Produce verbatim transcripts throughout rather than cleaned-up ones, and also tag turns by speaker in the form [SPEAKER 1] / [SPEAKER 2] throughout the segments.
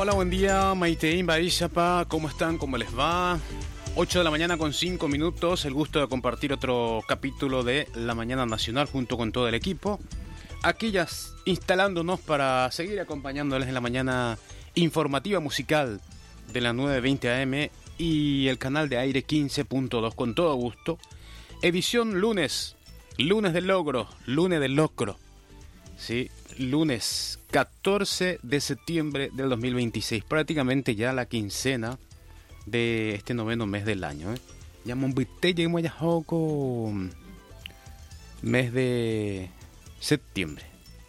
[SPEAKER 1] hola, buen día, Maiteín, Baishapa, ¿cómo están? ¿Cómo les va? ocho de la mañana con cinco minutos, el gusto de compartir otro capítulo de La Mañana Nacional junto con todo el equipo. Aquí ya instalándonos para seguir acompañándoles en la mañana informativa musical de la nueve veinte A M y el canal de aire quince punto dos con todo gusto. Edición lunes, lunes del logro, lunes del locro. Sí, lunes catorce de septiembre del dos mil veintiséis, prácticamente ya la quincena de este noveno mes del año. ¿eh? Ya monvité, llegamos ya poco mes de septiembre.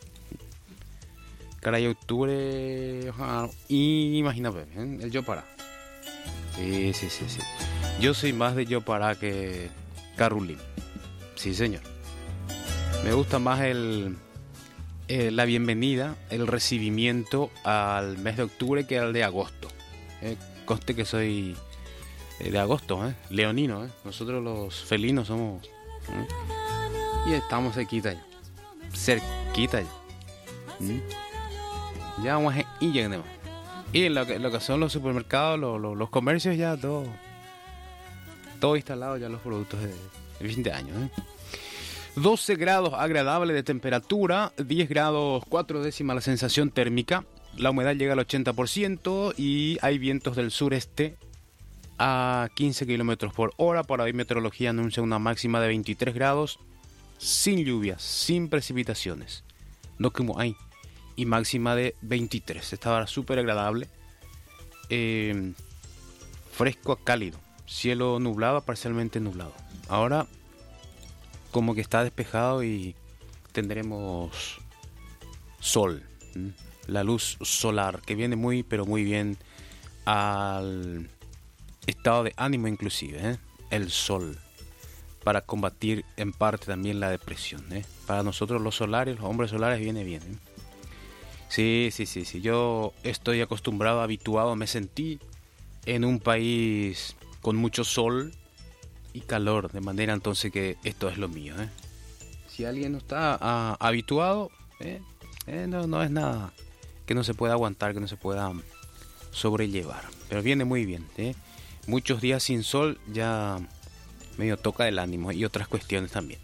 [SPEAKER 1] Caray, octubre, imagínate, ¿eh? el yo para. Sí, sí, sí, sí. Yo soy más de yo para que Carulín. Sí, señor. Me gusta más el Eh, la bienvenida, el recibimiento al mes de octubre que al de agosto. Eh, conste que soy eh, de agosto, eh, leonino. Eh. Nosotros los felinos somos... Eh, y estamos cerquita ya. Cerquita ya. ¿Mm? Ya vamos a ir llegando. Y lo que, lo que son los supermercados, los, los, los comercios ya todo... Todo instalado ya los productos de, de fin de año, ¿eh? doce grados agradable de temperatura, diez grados cuatro décimas la sensación térmica, la humedad llega al ochenta por ciento y hay vientos del sureste a quince kilómetros por hora. Por ahí Meteorología anuncia una máxima de veintitrés grados, sin lluvias, sin precipitaciones, no como hay, y máxima de veintitrés. Estaba súper agradable, eh, fresco a cálido, cielo nublado, parcialmente nublado. Ahora como que está despejado y tendremos sol, ¿sí? La luz solar que viene muy pero muy bien al estado de ánimo inclusive, ¿eh? El sol, para combatir en parte también la depresión, ¿eh? Para nosotros los solares, los hombres solares viene bien, ¿eh? Sí, sí, sí, sí, yo estoy acostumbrado, habituado, me sentí en un país con mucho sol y calor, de manera entonces que esto es lo mío, ¿eh? Si alguien no está ah, habituado, ¿eh? Eh, no, no es nada que no se pueda aguantar, que no se pueda sobrellevar, pero viene muy bien, ¿eh? Muchos días sin sol ya medio toca el ánimo y otras cuestiones también.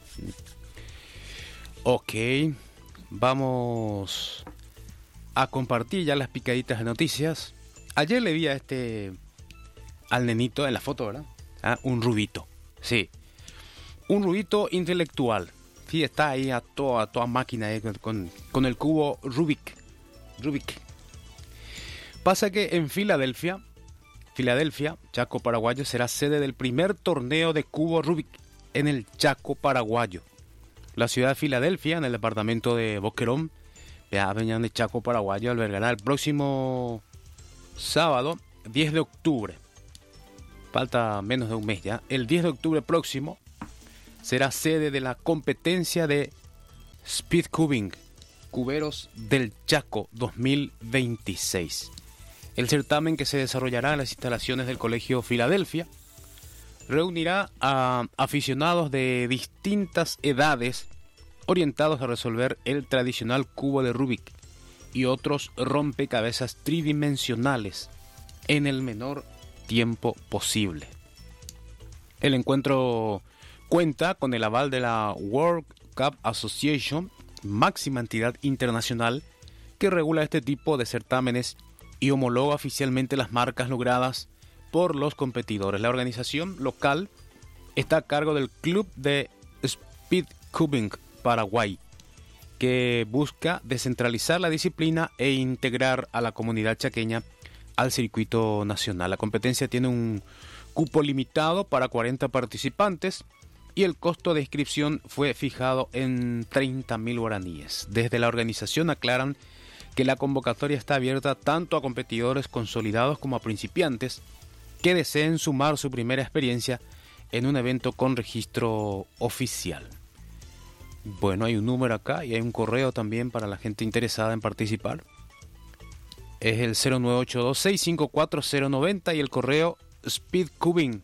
[SPEAKER 1] Ok, vamos a compartir ya las picaditas de noticias. Ayer le vi a este al nenito en la foto, ¿verdad? Ah, un rubito. Sí, un rubito intelectual. Sí, está ahí a toda, a toda máquina eh, con, con el cubo Rubik. Rubik. Pasa que en Filadelfia, Filadelfia, Chaco Paraguayo, será sede del primer torneo de cubo Rubik en el Chaco Paraguayo. La ciudad de Filadelfia, en el departamento de Boquerón, de Chaco Paraguayo, albergará el próximo sábado, diez de octubre. Falta menos de un mes ya. El diez de octubre próximo será sede de la competencia de Speed Cubing, Cuberos del Chaco dos mil veintiséis. El certamen, que se desarrollará en las instalaciones del Colegio Filadelfia, reunirá a aficionados de distintas edades orientados a resolver el tradicional cubo de Rubik y otros rompecabezas tridimensionales en el menor tiempo posible. El encuentro cuenta con el aval de la World Cup Association, máxima entidad internacional que regula este tipo de certámenes y homologa oficialmente las marcas logradas por los competidores. La organización local está a cargo del Club de Speed Cubing Paraguay, que busca descentralizar la disciplina e integrar a la comunidad chaqueña al circuito nacional. La competencia tiene un cupo limitado para cuarenta participantes y el costo de inscripción fue fijado en treinta mil guaraníes. Desde la organización aclaran que la convocatoria está abierta tanto a competidores consolidados como a principiantes que deseen sumar su primera experiencia en un evento con registro oficial. Bueno, hay un número acá y hay un correo también para la gente interesada en participar. Es el cero nueve ocho dos, seis cinco cuatro, cero nueve cero y el correo speedcubing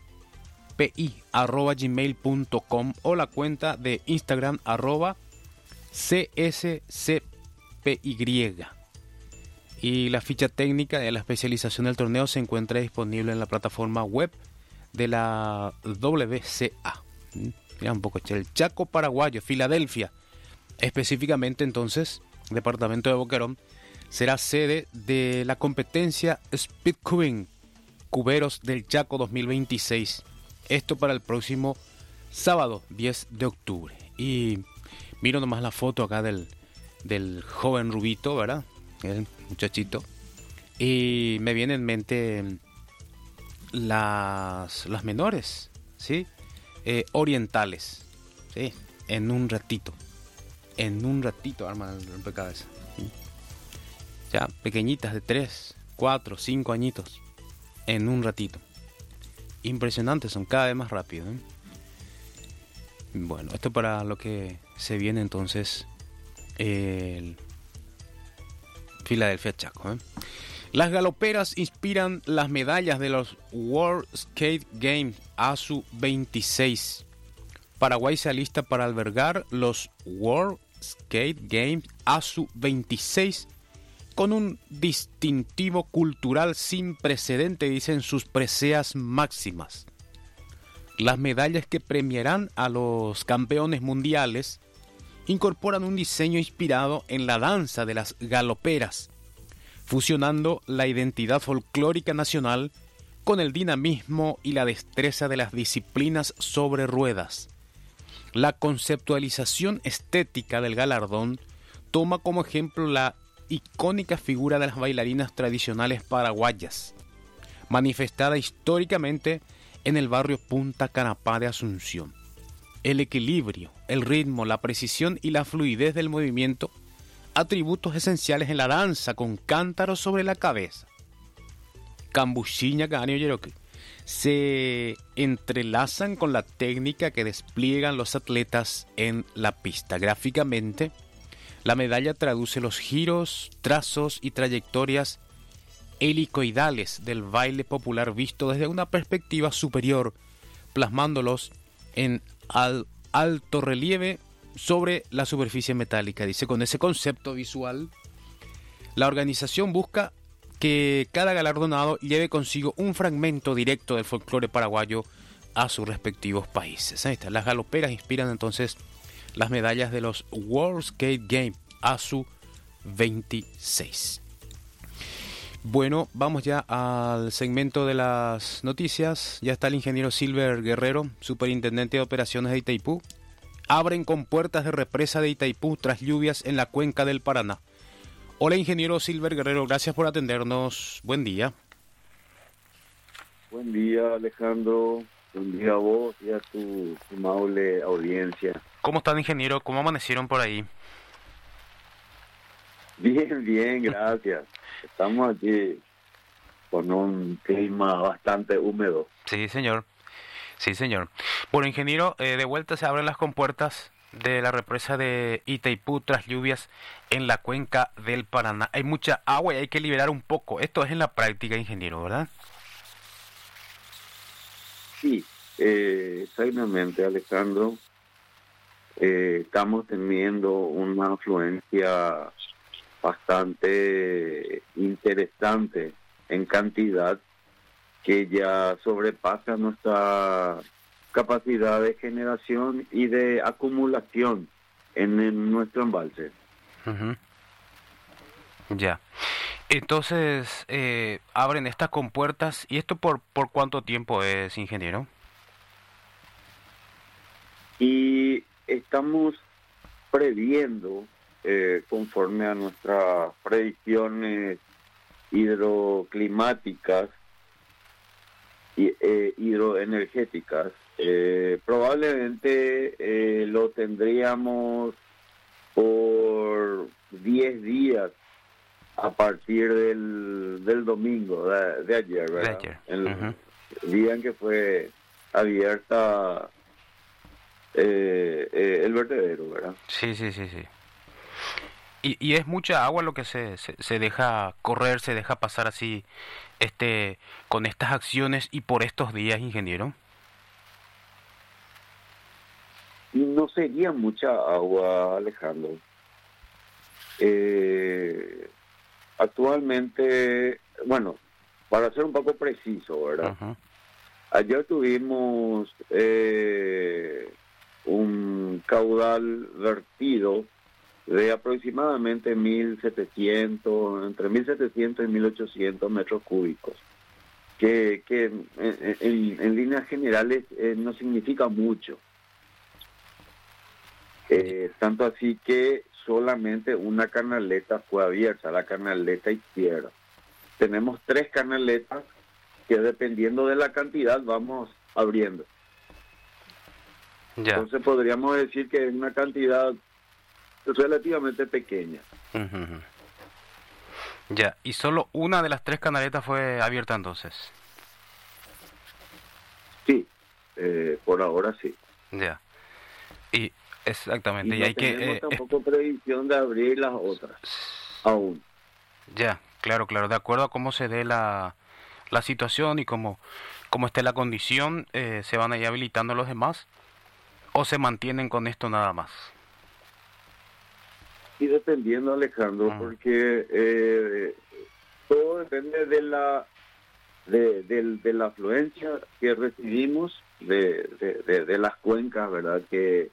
[SPEAKER 1] pi arroba gmail punto com o la cuenta de Instagram arroba cscpy. Y la ficha técnica de la especialización del torneo se encuentra disponible en la plataforma web de la W C A. Mira un poco, el Chaco paraguayo, Filadelfia, específicamente entonces, departamento de Boquerón, será sede de la competencia Speed Cubing Cuberos del Chaco dos mil veintiséis. Esto para el próximo sábado diez de octubre. Y miro nomás la foto acá del, del joven Rubito, ¿verdad? El muchachito. Y me viene en mente las, las menores, ¿sí? Eh, orientales, ¿sí? En un ratito. En un ratito arman el rompecabezas. ¿Sí? Ya, pequeñitas de tres, cuatro, cinco añitos. En un ratito. Impresionantes, son cada vez más rápido, ¿eh? Bueno, esto para lo que se viene entonces el Filadelfia Chaco, ¿eh? Las galoperas inspiran las medallas de los World Skate Games A S U veintiséis. Paraguay se alista para albergar los World Skate Games A S U veintiséis con un distintivo cultural sin precedente, dicen sus preseas máximas. Las medallas que premiarán a los campeones mundiales incorporan un diseño inspirado en la danza de las galoperas, fusionando la identidad folclórica nacional con el dinamismo y la destreza de las disciplinas sobre ruedas. La conceptualización estética del galardón toma como ejemplo la icónica figura de las bailarinas tradicionales paraguayas, manifestada históricamente en el barrio Punta Canapá de Asunción. El equilibrio, el ritmo, la precisión y la fluidez del movimiento, atributos esenciales en la danza con cántaros sobre la cabeza, cambuchiña, canio, yeroque, se entrelazan con la técnica que despliegan los atletas en la pista. Gráficamente, la medalla traduce los giros, trazos y trayectorias helicoidales del baile popular visto desde una perspectiva superior, plasmándolos en al alto relieve sobre la superficie metálica. Dice, con ese concepto visual, la organización busca que cada galardonado lleve consigo un fragmento directo del folclore paraguayo a sus respectivos países. Ahí está, las galoperas inspiran entonces las medallas de los World Skate Games A S U veintiséis. Bueno, vamos ya al segmento de las noticias. Ya está el ingeniero Silver Guerrero, superintendente de operaciones de Itaipú. Abren compuertas de represa de Itaipú tras lluvias en la cuenca del Paraná. Hola, ingeniero Silver Guerrero, gracias por atendernos. Buen día.
[SPEAKER 2] Buen día, Alejandro. Buen día a vos y a tu amable audiencia.
[SPEAKER 1] ¿Cómo están, ingeniero? ¿Cómo amanecieron por ahí?
[SPEAKER 2] Bien, bien, gracias. Estamos aquí con un clima bastante húmedo.
[SPEAKER 1] Sí, señor. Sí, señor. Bueno, ingeniero, eh, de vuelta se abren las compuertas de la represa de Itaipú tras lluvias en la cuenca del Paraná. Hay mucha agua y hay que liberar un poco. Esto es en la práctica, ingeniero, ¿verdad?
[SPEAKER 2] Sí, eh, exactamente, Alejandro. Eh, estamos teniendo una afluencia bastante interesante en cantidad que ya sobrepasa nuestra capacidad de generación y de acumulación en, en nuestro embalse.
[SPEAKER 1] Uh-huh. Ya. Entonces, eh, abren estas compuertas. ¿Y esto por, por cuánto tiempo es, ingeniero?
[SPEAKER 2] Y estamos previendo, eh, conforme a nuestras predicciones hidroclimáticas y eh, hidroenergéticas, eh, probablemente eh, lo tendríamos por diez días a partir del, del domingo de, de ayer, ¿verdad? De ayer. El uh-huh. día en que fue abierta eh, eh, el vertedero, ¿verdad?
[SPEAKER 1] Sí, sí, sí, sí. Y, y es mucha agua lo que se, se, se deja correr, se deja pasar así, este, con estas acciones y por estos días, ingeniero.
[SPEAKER 2] No sería mucha agua, Alejandro. Eh, actualmente, bueno, para ser un poco preciso, ¿verdad?
[SPEAKER 1] Uh-huh.
[SPEAKER 2] Ayer tuvimos eh, un caudal vertido de aproximadamente mil setecientos, entre mil setecientos y mil ochocientos metros cúbicos, que, que en, en, en líneas generales eh, no significa mucho. Eh, tanto así que solamente una canaleta fue abierta, la canaleta izquierda. Tenemos tres canaletas que dependiendo de la cantidad vamos abriendo.
[SPEAKER 1] Ya.
[SPEAKER 2] Entonces podríamos decir que es una cantidad relativamente pequeña.
[SPEAKER 1] Uh-huh. Ya, y solo una de las tres canaletas fue abierta entonces.
[SPEAKER 2] Sí, eh, por ahora sí.
[SPEAKER 1] Ya. Y exactamente,
[SPEAKER 2] Y
[SPEAKER 1] y,
[SPEAKER 2] no
[SPEAKER 1] hay que
[SPEAKER 2] tenemos
[SPEAKER 1] eh,
[SPEAKER 2] tampoco previsión de abrir las otras aún.
[SPEAKER 1] Ya, claro, claro, de acuerdo a cómo se dé la, la situación y cómo, cómo esté la condición, eh, se van a ir habilitando los demás o se mantienen con esto nada más.
[SPEAKER 2] Y dependiendo, Alejandro,
[SPEAKER 1] Mm.
[SPEAKER 2] porque eh, todo depende de la de, de, de la afluencia que recibimos de, de, de, de las cuencas, ¿verdad? Que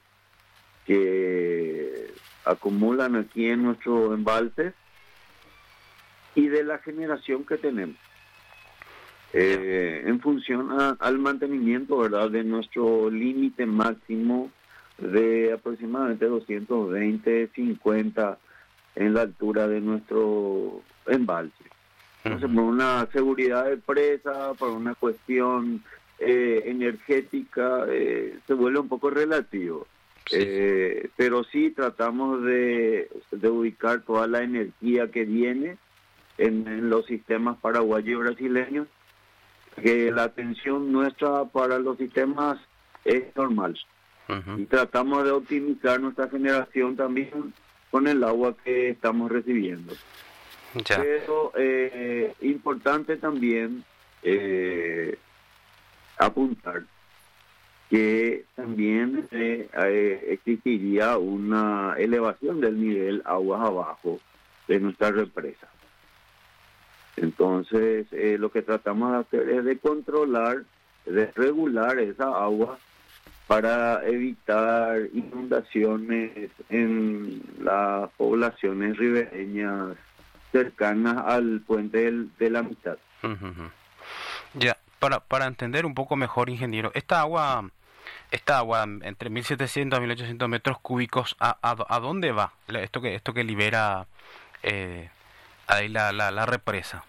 [SPEAKER 2] que acumulan aquí en nuestro embalse y de la generación que tenemos. Eh, en función a, al mantenimiento, ¿verdad?, de nuestro límite máximo de aproximadamente doscientos veinte, cincuenta en la altura de nuestro embalse. Entonces,
[SPEAKER 1] Uh-huh.
[SPEAKER 2] por una seguridad de presa, por una cuestión eh, energética, eh, se vuelve un poco relativo.
[SPEAKER 1] Sí.
[SPEAKER 2] Eh, pero sí tratamos de, de ubicar toda la energía que viene en, en los sistemas paraguayos y brasileños, que la atención nuestra para los sistemas es normal.
[SPEAKER 1] Uh-huh.
[SPEAKER 2] Y tratamos de optimizar nuestra generación también con el agua que estamos recibiendo.
[SPEAKER 1] Ya.
[SPEAKER 2] Pero eh, importante también eh, apuntar que también eh, eh, existiría una elevación del nivel aguas abajo de nuestra represa. Entonces, eh, lo que tratamos de hacer es de controlar, de regular esa agua para evitar inundaciones en las poblaciones ribereñas cercanas al puente del, de la Amistad.
[SPEAKER 1] Uh-huh. Ya, para, para entender un poco mejor, ingeniero, esta agua... Esta agua entre mil setecientos a mil ochocientos metros cúbicos, ¿a, a, a dónde va? Esto que esto que libera eh, ahí la, la, la represa.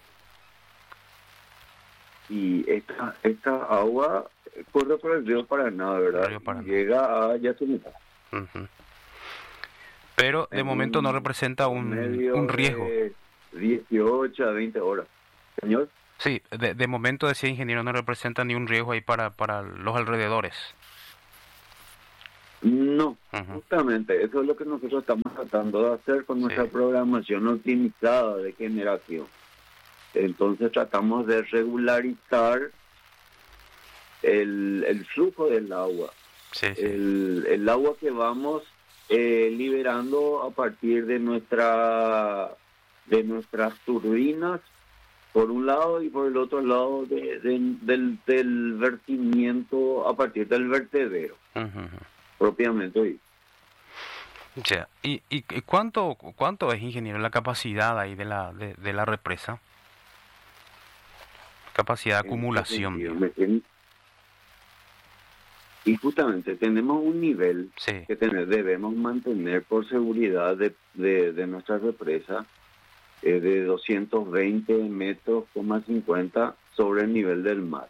[SPEAKER 2] Y esta esta agua corre por el río Paraná, ¿verdad?
[SPEAKER 1] Río Paraná.
[SPEAKER 2] Llega a Yasumitá.
[SPEAKER 1] Uh-huh. Pero de
[SPEAKER 2] en
[SPEAKER 1] momento
[SPEAKER 2] un
[SPEAKER 1] no representa un, un riesgo.
[SPEAKER 2] De dieciocho a veinte horas. Señor.
[SPEAKER 1] Sí, de, de momento, decía ingeniero, no representa ni un riesgo ahí para, para los alrededores.
[SPEAKER 2] No,
[SPEAKER 1] Uh-huh.
[SPEAKER 2] justamente eso es lo que nosotros estamos tratando de hacer con nuestra
[SPEAKER 1] Sí.
[SPEAKER 2] programación optimizada de generación. Entonces tratamos de regularizar el, el flujo del agua,
[SPEAKER 1] Sí, sí.
[SPEAKER 2] el, el agua que vamos eh, liberando a partir de nuestra de nuestras turbinas por un lado y por el otro lado de, de, del, del vertimiento a partir del vertedero.
[SPEAKER 1] Uh-huh.
[SPEAKER 2] Propiamente hoy.
[SPEAKER 1] Ya. ¿Y, y y cuánto cuánto es, ingeniero, la capacidad ahí de la de, de la represa? Capacidad de acumulación.
[SPEAKER 2] En, y justamente tenemos un nivel
[SPEAKER 1] Sí.
[SPEAKER 2] que tener, debemos mantener por seguridad de, de, de nuestra represa eh, de doscientos veinte metros, cincuenta sobre el nivel del mar.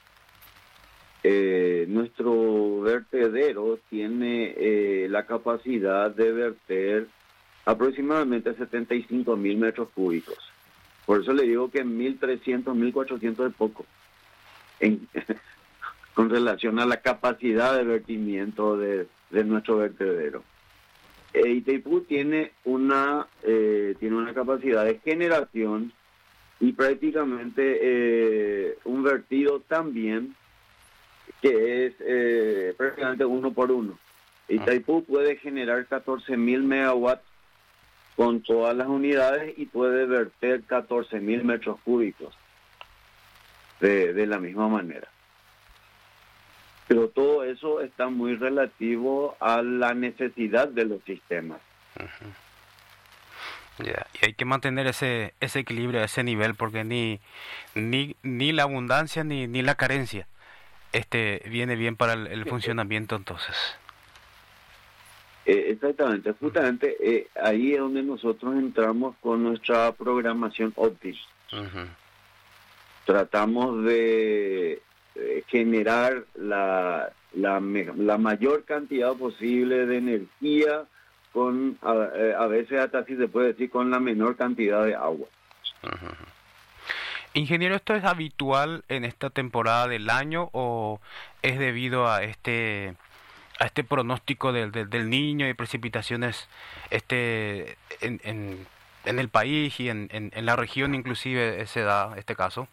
[SPEAKER 2] Eh, nuestro vertedero tiene eh, la capacidad de verter aproximadamente setenta y cinco mil metros cúbicos. Por eso le digo que mil trescientos, mil cuatrocientos es poco en, con relación a la capacidad de vertimiento de, de nuestro vertedero. Eh, Itaipú tiene una eh, tiene una capacidad de generación y prácticamente eh, un vertido también que es eh, prácticamente uno por uno. Itaipú puede generar catorce mil megawatts con todas las unidades y puede verter catorce mil metros cúbicos de, de la misma manera. Pero todo eso está muy relativo a la necesidad de los sistemas.
[SPEAKER 1] Uh-huh. Yeah. Y hay que mantener ese ese equilibrio, ese nivel, porque ni ni ni la abundancia ni ni la carencia este viene bien para el, el funcionamiento entonces.
[SPEAKER 2] Eh, exactamente, justamente eh, ahí es donde nosotros entramos con nuestra programación óptica.
[SPEAKER 1] Uh-huh.
[SPEAKER 2] Tratamos de eh, generar la, la, la mayor cantidad posible de energía con, a, a veces hasta así se puede decir, con la menor cantidad de agua.
[SPEAKER 1] Uh-huh. Ingeniero, ¿esto es habitual en esta temporada del año o es debido a este a este pronóstico del, del, del niño y precipitaciones este en, en, en el país y en, en, en la región inclusive se da este caso?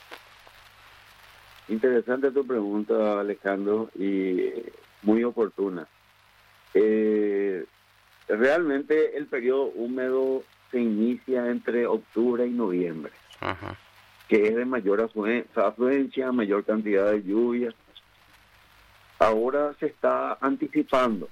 [SPEAKER 2] Interesante tu pregunta, Alejandro, y muy oportuna. Eh, realmente el periodo húmedo se inicia entre octubre y noviembre, uh-huh. que es de mayor afluencia, mayor cantidad de lluvias. Ahora se está anticipando.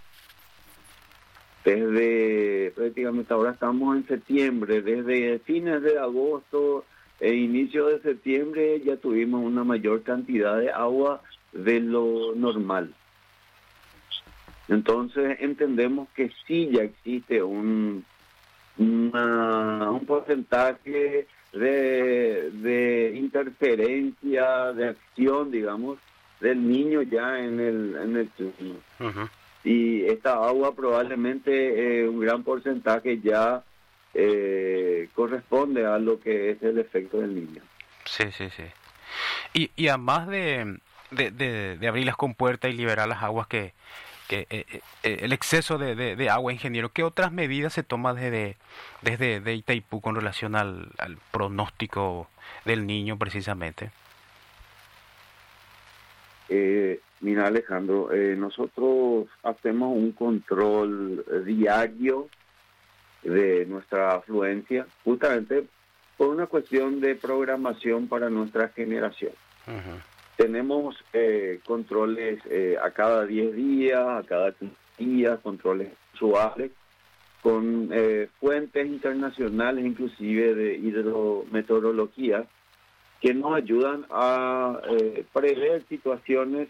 [SPEAKER 2] Desde prácticamente ahora estamos en septiembre, desde fines de agosto e inicio de septiembre ya tuvimos una mayor cantidad de agua de lo normal. Entonces entendemos que sí ya existe un una, un porcentaje de, de interferencia, de acción, digamos, del niño ya en el en el clima. Uh-huh. Y esta agua probablemente eh, un gran porcentaje ya eh, corresponde a lo que es el efecto del niño.
[SPEAKER 1] Sí, sí, sí. Y, y además de, de, de, de abrir las compuertas y liberar las aguas que, que eh, eh, el exceso de, de, de agua, ingeniero, ¿qué otras medidas se toman desde, desde de Itaipú con relación al, al pronóstico del niño precisamente?
[SPEAKER 2] Eh, mira, Alejandro, eh, nosotros hacemos un control diario de nuestra afluencia, justamente por una cuestión de programación para nuestra generación. Uh-huh. Tenemos eh, controles eh, a cada diez días, a cada quince días, controles mensuales, con eh, fuentes internacionales, inclusive de hidrometeorología, que nos ayudan a eh, prever situaciones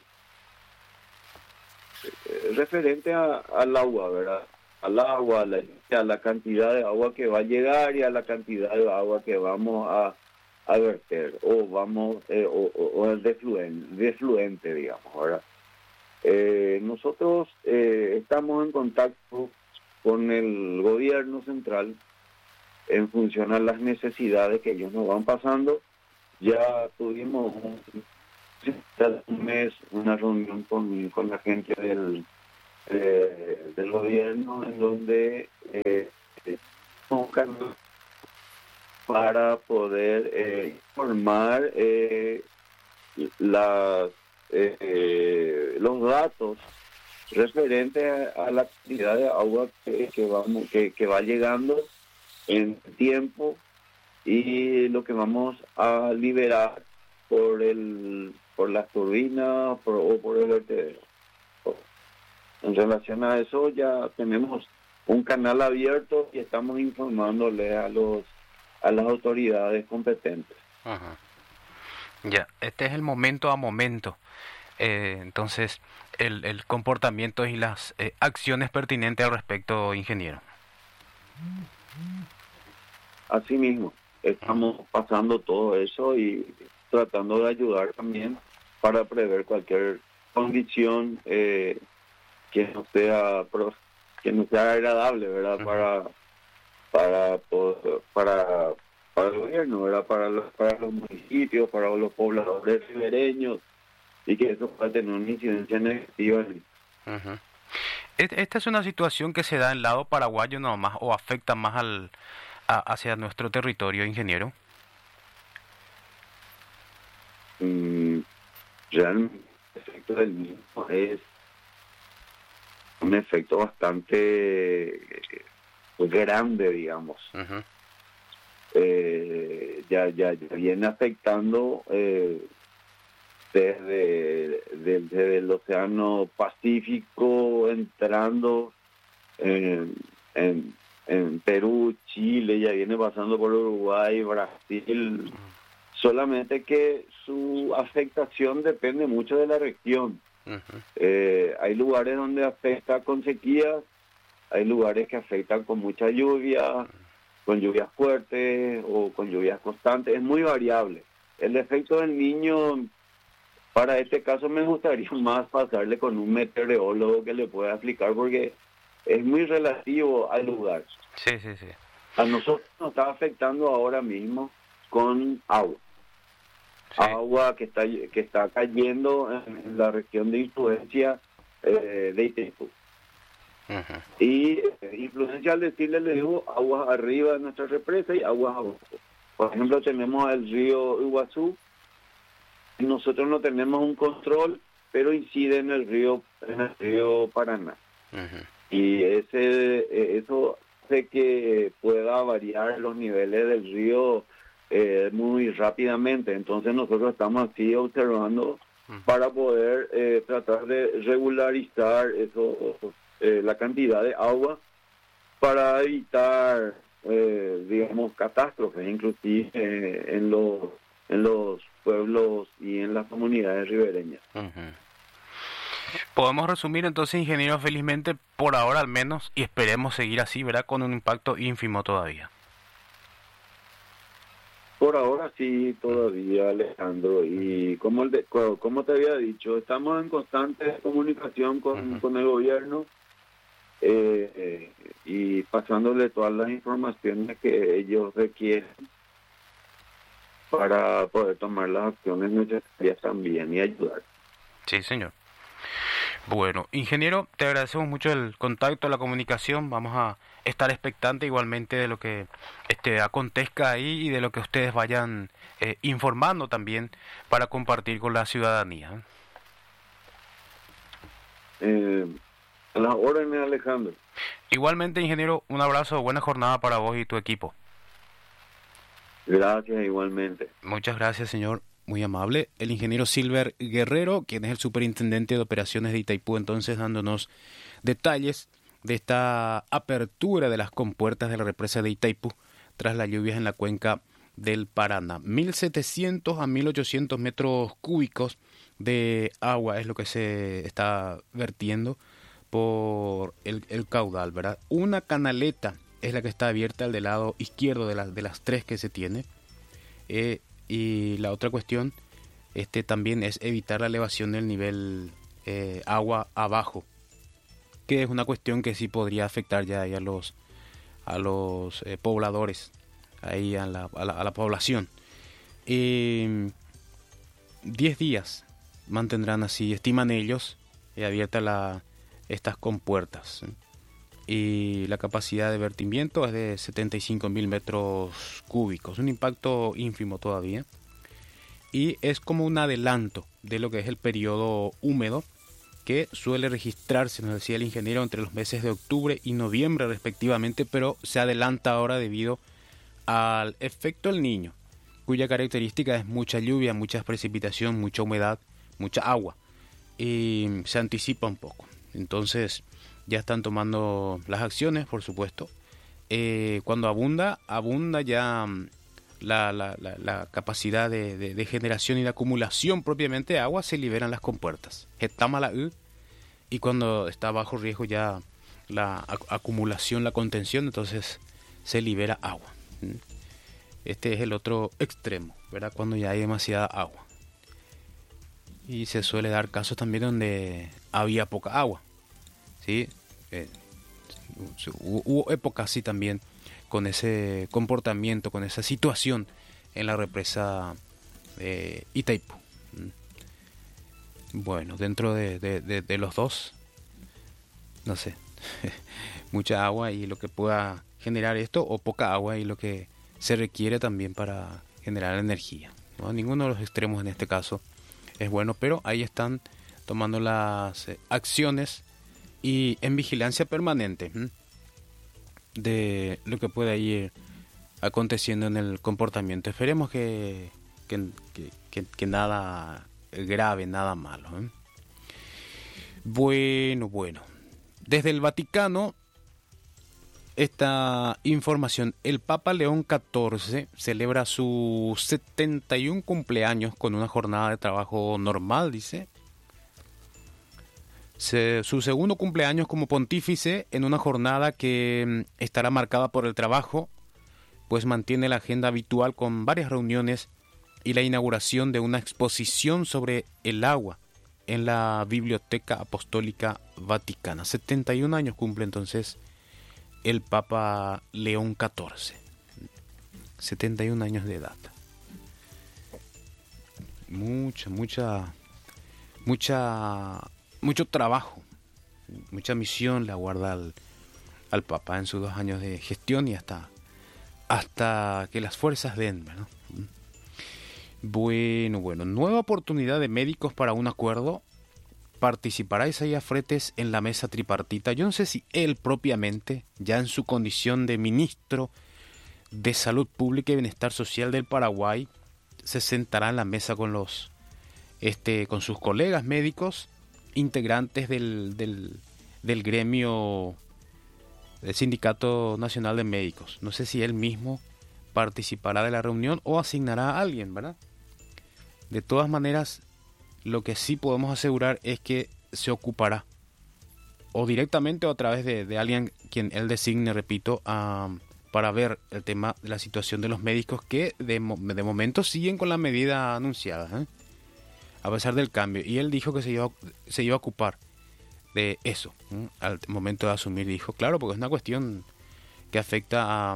[SPEAKER 2] eh, referentes a, al agua, ¿verdad? Al agua, a la, a la cantidad de agua que va a llegar y a la cantidad de agua que vamos a, a verter, o vamos, eh, o, o, o el defluente, defluente, digamos, ¿verdad? Eh, nosotros eh, estamos en contacto con el gobierno central en función a las necesidades que ellos nos van pasando. Ya tuvimos un, un mes una reunión con, con la gente del, eh, del gobierno en donde eh, para poder eh, informar eh, las, eh, los datos referentes a la cantidad de agua que, que, vamos, que, que va llegando en tiempo y lo que vamos a liberar por el por las turbinas por, o por el vertedero. En relación a eso ya tenemos un canal abierto y estamos informándole a los a las autoridades competentes.
[SPEAKER 1] Uh-huh. Ya, este es el momento a momento. Eh, entonces, el, el comportamiento y las eh, acciones pertinentes al respecto, ingeniero.
[SPEAKER 2] Así mismo. Estamos pasando todo eso y tratando de ayudar también para prever cualquier condición eh, que no sea que no sea agradable, ¿verdad? Uh-huh. Para para para para el gobierno, ¿verdad? Para los para los municipios, para los pobladores ribereños y que eso pueda tener una incidencia negativa.
[SPEAKER 1] Uh-huh. Esta es una situación que se da en el lado paraguayo nomás o afecta más al A, hacia nuestro territorio, ingeniero.
[SPEAKER 2] Mm, realmente el efecto del mismo es un efecto bastante grande, digamos.
[SPEAKER 1] Ujú.
[SPEAKER 2] Eh, ya, ya, ya viene afectando eh, desde, desde el Océano Pacífico, entrando en, en, en Perú, Chile, ya viene pasando por Uruguay, Brasil, solamente que su afectación depende mucho de la región.
[SPEAKER 1] Ujú.
[SPEAKER 2] Eh, hay lugares donde afecta con sequías, hay lugares que afectan con mucha lluvia, con lluvias fuertes o con lluvias constantes, es muy variable. El efecto del Niño, para este caso me gustaría más pasarle con un meteorólogo que le pueda explicar porque es muy relativo al lugar.
[SPEAKER 1] Sí, sí, sí.
[SPEAKER 2] A nosotros nos está afectando ahora mismo con agua.
[SPEAKER 1] Sí.
[SPEAKER 2] Agua que está que está cayendo en la región de influencia eh, de Itaipú.
[SPEAKER 1] Ujú.
[SPEAKER 2] Y eh, influencia al decirle, le digo, aguas arriba de nuestra represa y aguas abajo. Por ejemplo, tenemos el río Iguazú, y nosotros no tenemos un control, pero incide en el río, en el río Paraná.
[SPEAKER 1] Ujú.
[SPEAKER 2] Y ese eh, eso hace que pueda variar los niveles del río eh, muy rápidamente. Entonces nosotros estamos así observando para poder eh, tratar de regularizar eso, eh, la cantidad de agua para evitar, eh, digamos, catástrofes, inclusive eh, en los en los pueblos y en las comunidades ribereñas.
[SPEAKER 1] Ujú. Podemos resumir entonces, ingeniero, felizmente por ahora al menos, y esperemos seguir así, ¿verdad? Con un impacto ínfimo todavía.
[SPEAKER 2] Por ahora sí, todavía, Alejandro, y como, el de- co- como te había dicho, estamos en constante comunicación con,
[SPEAKER 1] Ujú.
[SPEAKER 2] con el gobierno eh, eh, y pasándole todas las informaciones que ellos requieren para poder tomar las acciones necesarias también y ayudar.
[SPEAKER 1] Sí, señor. Bueno, ingeniero, te agradecemos mucho el contacto, la comunicación. Vamos a estar expectantes igualmente de lo que este acontezca ahí y de lo que ustedes vayan eh, informando también para compartir con la ciudadanía.
[SPEAKER 2] Eh, a las órdenes, Alejandro.
[SPEAKER 1] Igualmente, ingeniero, un abrazo, buena jornada para vos y tu equipo.
[SPEAKER 2] Gracias igualmente.
[SPEAKER 1] Muchas gracias, señor. Muy amable. El ingeniero Silver Guerrero, quien es el superintendente de operaciones de Itaipú, entonces dándonos detalles de esta apertura de las compuertas de la represa de Itaipú tras las lluvias en la cuenca del Paraná. mil setecientos a mil ochocientos metros cúbicos de agua es lo que se está vertiendo por el, el caudal, ¿verdad? Una canaleta es la que está abierta al del lado izquierdo de, la, de las tres que se tiene. Eh, y la otra cuestión este, también es evitar la elevación del nivel eh, agua abajo, que es una cuestión que sí podría afectar ya ahí a los, a los eh, pobladores, ahí a la, a la, a la población. Eh, diez días mantendrán así, estiman ellos, eh, abiertas la, estas compuertas. ¿eh? Y la capacidad de vertimiento es de setenta y cinco mil metros cúbicos, un impacto ínfimo todavía, y es como un adelanto de lo que es el periodo húmedo que suele registrarse, nos decía el ingeniero, entre los meses de octubre y noviembre respectivamente, pero se adelanta ahora debido al efecto del Niño, cuya característica es mucha lluvia, mucha precipitación, mucha humedad, mucha agua, y se anticipa un poco. Entonces ya están tomando las acciones, por supuesto. Eh, cuando abunda, abunda ya la, la, la, la capacidad de, de, de generación y de acumulación propiamente de agua, se liberan las compuertas. Y cuando está bajo riesgo ya la ac acumulación, la contención, entonces se libera agua. Este es el otro extremo, ¿verdad? Cuando ya hay demasiada agua. Y se suele dar casos también donde había poca agua. ¿Sí? Eh, hubo épocas así también con ese comportamiento, con esa situación en la represa de Itaipú. Bueno, dentro de, de, de, de los dos, no sé, mucha agua y lo que pueda generar esto, o poca agua y lo que se requiere también para generar energía, ¿no? Ninguno de los extremos en este caso es bueno, pero ahí están tomando las acciones y en vigilancia permanente. ¿Mm? de lo que puede ir aconteciendo en el comportamiento. Esperemos que, que, que, que, que nada grave, nada malo, ¿eh? Bueno, bueno. Desde el Vaticano, esta información: el Papa León catorce celebra su setenta y uno cumpleaños con una jornada de trabajo normal, dice. Se, su segundo cumpleaños como pontífice en una jornada que estará marcada por el trabajo, pues mantiene la agenda habitual con varias reuniones y la inauguración de una exposición sobre el agua en la Biblioteca Apostólica Vaticana. setenta y uno años cumple entonces el Papa León catorce. setenta y uno años de edad. Mucha, mucha, mucha, mucho trabajo, mucha misión le aguarda al, al Papa en sus dos años de gestión y hasta, hasta que las fuerzas den, ¿no? Bueno, bueno, nueva oportunidad de médicos para un acuerdo. Participará Isaías Fretes en la mesa tripartita. Yo no sé si él propiamente, ya en su condición de ministro de Salud Pública y Bienestar Social del Paraguay, se sentará en la mesa con los, este, con sus colegas médicos, integrantes del, del, del gremio del Sindicato Nacional de Médicos. No sé si él mismo participará de la reunión o asignará a alguien, ¿verdad? De todas maneras, lo que sí podemos asegurar es que se ocupará, o directamente o a través de, de alguien quien él designe, repito, uh, para ver el tema de la situación de los médicos que de, de momento siguen con la medida anunciada, ¿eh? A pesar del cambio. Y él dijo que se iba, se iba a ocupar de eso, ¿eh? Al momento de asumir, dijo, claro, porque es una cuestión que afecta a,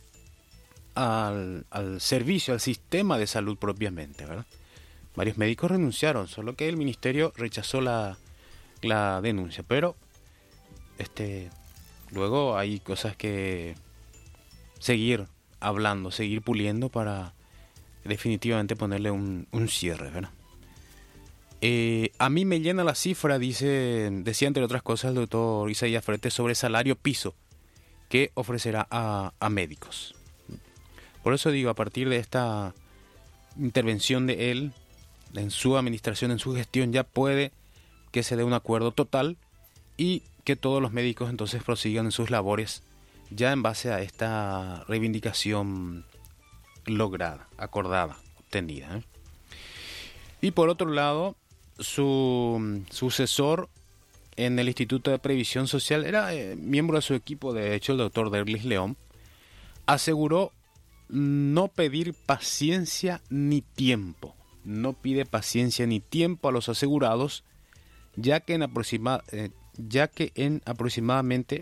[SPEAKER 1] al, al servicio, al sistema de salud propiamente, ¿verdad? Varios médicos renunciaron, solo que el ministerio rechazó la, la denuncia. Pero este luego hay cosas que seguir hablando, seguir puliendo para definitivamente ponerle un, un cierre, ¿verdad? Eh, a mí me llena la cifra, dice, decía entre otras cosas el doctor Isaías Fretes, sobre salario piso que ofrecerá a, a médicos. Por eso digo, a partir de esta intervención de él, en su administración, en su gestión, ya puede que se dé un acuerdo total y que todos los médicos entonces prosigan en sus labores ya en base a esta reivindicación lograda, acordada, obtenida, ¿eh? Y por otro lado, su sucesor en el Instituto de Previsión Social era eh, miembro de su equipo, de hecho, el doctor Derlis León, aseguró no pedir paciencia ni tiempo. No pide paciencia ni tiempo a los asegurados, ya que en, aproxima, eh, ya que en aproximadamente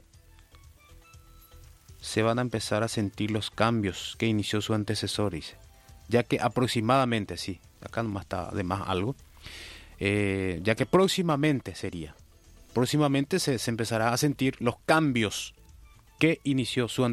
[SPEAKER 1] se van a empezar a sentir los cambios que inició su antecesor, dice. Ya que aproximadamente, sí, acá nomás está de más algo, eh, ya que próximamente sería, próximamente se, se empezará a sentir los cambios que inició su antecesor.